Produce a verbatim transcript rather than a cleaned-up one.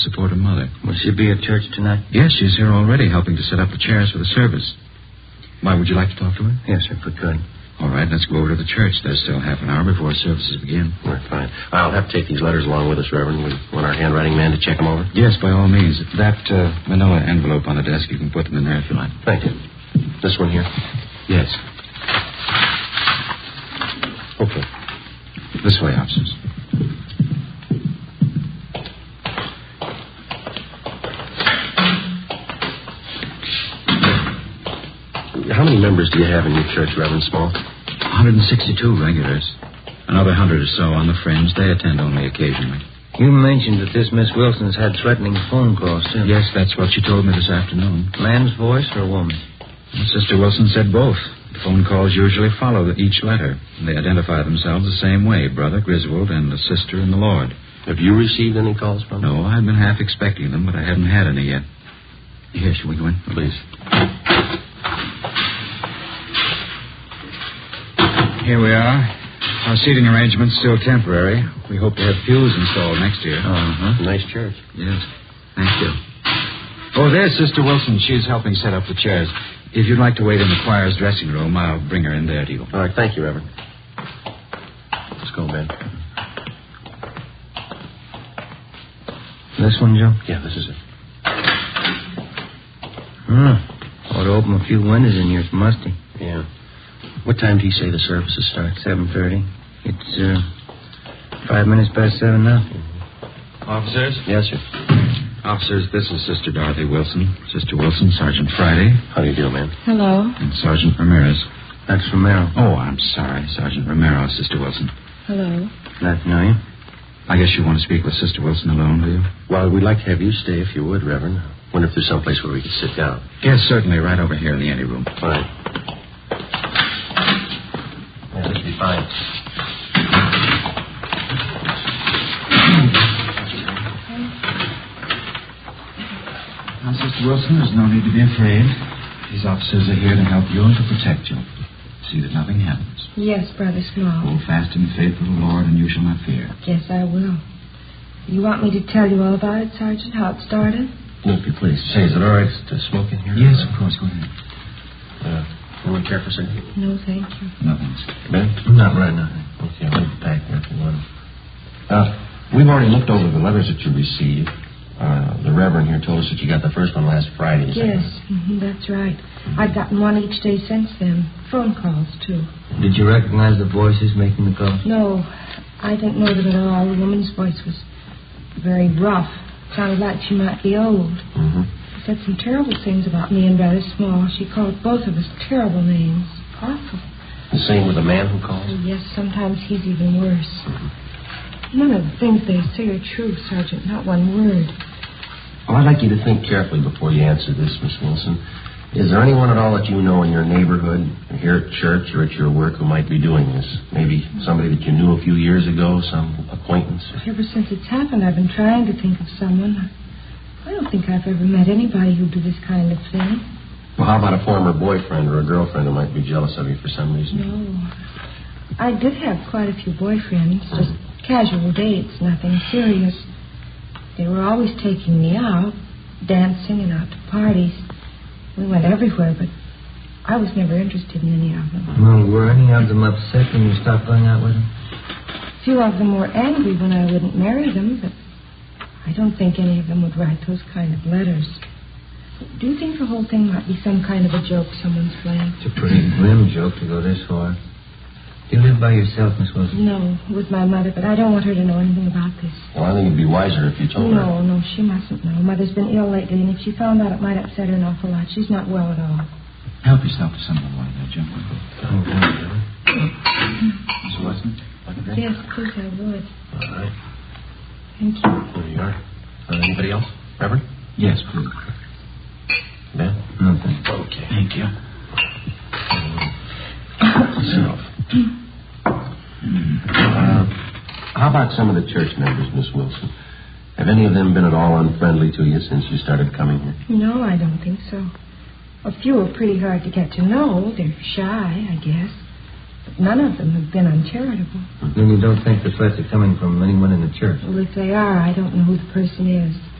support her mother. Will she be at church tonight? Yes, she's here already helping to set up the chairs for the service. Why, would you like to talk to her? Yes, if we could. All right, let's go over to the church. There's still half an hour before services begin. All right, fine. I'll have to take these letters along with us, Reverend. We want our handwriting man to check them over? Yes, by all means. That uh, manila envelope on the desk, you can put them in there if you like. Thank you. This one here? Yes. Okay. This way, officers. How many members do you have in your church, Reverend Small? one hundred sixty-two regulars. Another hundred or so on the fringe. They attend only occasionally. You mentioned that this Miss Wilson's had threatening phone calls, too. Yes, that's what she told me this afternoon. Man's voice or a woman? Well, Sister Wilson said both. The phone calls usually follow each letter. They identify themselves the same way, Brother Griswold and a sister in the Lord. Have you received any calls from them? No, I've been half expecting them, but I hadn't had any yet. Here, shall we go in? Please. Here we are. Our seating arrangement's still temporary. We hope to have pews installed next year. Uh-huh. Nice church. Yes. Thank you. Oh, there's Sister Wilson. She's helping set up the chairs. If you'd like to wait in the choir's dressing room, I'll bring her in there to you. All right, thank you, Reverend. Let's go, Ben. This one, Joe? Yeah, this is it. Hmm. Ought to open a few windows in here. It's musty. Yeah. What time do you say the services start? seven thirty. It's, uh, five minutes past seven now. Officers? Yes, sir. Officers, this is Sister Dorothy Wilson. Sister Wilson, Sergeant Friday. How do you do, ma'am? Hello. And Sergeant Ramirez. That's Romero. Oh, I'm sorry. Sergeant Romero, Sister Wilson. Hello. Glad to know you. I guess you want to speak with Sister Wilson alone, do you? Well, we'd like to have you stay if you would, Reverend. Wonder if there's someplace where we could sit down. Yes, certainly. Right over here in the anteroom. Fine. Yeah, this would be fine. Now, Sister Wilson, there's no need to be afraid. These officers are here to help you and to protect you. See that nothing happens. Yes, Brother Small. Hold fast and faithful to the Lord, and you shall not fear. Yes, I will. You want me to tell you all about it, Sergeant, how it started? Look, please. Say, is it all right to smoke in here? Yes, of course. Go ahead. Uh, you want to care for a second? No, thank you. No, thanks. Ben? Not right now. Okay, I'll leave it back there if you want. Uh, we've already looked over the letters that you received. Uh, the Reverend here told us that you got the first one last Friday. Is that Yes, right? mm-hmm, that's right. I've gotten one each day since then. Phone calls, too. Did you recognize the voices making the calls? No, I didn't know them at all. The woman's voice was very rough. Sounded like she might be old. Mm-hmm. She said some terrible things about me and Brother Small. She called both of us terrible names. Awful. The same with the man who called? Oh, yes, sometimes he's even worse. None of the things they say are true, Sergeant. Not one word. Well, I'd like you to think carefully before you answer this, Miss Wilson. Is there anyone at all that you know in your neighborhood, or here at church or at your work, who might be doing this? Maybe somebody that you knew a few years ago, some acquaintance? Ever since it's happened, I've been trying to think of someone. I don't think I've ever met anybody who'd do this kind of thing. Well, how about a former boyfriend or a girlfriend who might be jealous of you for some reason? No. I did have quite a few boyfriends, just casual dates, nothing serious. They were always taking me out, dancing and out to parties. We went everywhere, but I was never interested in any of them. Well, were any of them upset when you stopped going out with them? A few of them were angry when I wouldn't marry them, but I don't think any of them would write those kind of letters. Do you think the whole thing might be some kind of a joke someone's playing? It's a pretty grim joke to go this far. Do you live by yourself, Miss Wilson? No, with my mother, but I don't want her to know anything about this. Well, I think it'd be wiser if you told her. No, no, she mustn't know. Mother's been ill lately, and if she found out, it might upset her an awful lot. She's not well at all. Help yourself to some of the water there, Jim. Miss Wilson? Yes, please, I would. All right. Thank you. There you are. Uh, anybody else? Reverend? Yes, please. Ben? No, thanks. Okay. Thank you. Yourself. Uh, how about some of the church members, Miss Wilson? Have any of them been at all unfriendly to you since you started coming here? No, I don't think so. A few are pretty hard to get to know. They're shy, I guess. But none of them have been uncharitable. Then you don't think the threats are coming from anyone in the church? Well, if they are, I don't know who the person is.